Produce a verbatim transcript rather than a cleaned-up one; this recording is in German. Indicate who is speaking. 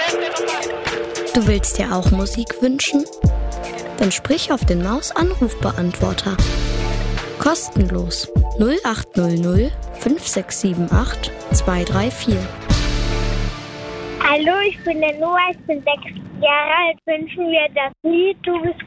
Speaker 1: Du willst dir auch Musik wünschen? Dann sprich auf den Maus-Anrufbeantworter. Kostenlos null acht null null fünf sechs sieben acht zwei drei vier.
Speaker 2: Hallo, ich bin der Noah, ich bin sechs Jahre alt. Wünschen wir das Lied Du bist